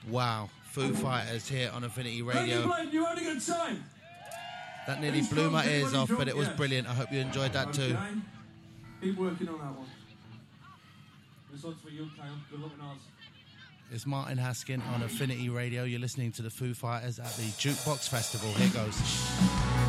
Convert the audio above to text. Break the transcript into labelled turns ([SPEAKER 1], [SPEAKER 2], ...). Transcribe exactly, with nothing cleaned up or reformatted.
[SPEAKER 1] Wow, Foo Fighters here on Affinity Radio.
[SPEAKER 2] You had a good time.
[SPEAKER 1] That nearly blew my ears off, but it was brilliant. I hope you enjoyed that too.
[SPEAKER 2] Keep working on that one. This one's for you, Kyle. Good luck on ours.
[SPEAKER 1] It's Martin Haskin on Affinity Radio. You're listening to the Foo Fighters at the Jukebox Festival. Here goes.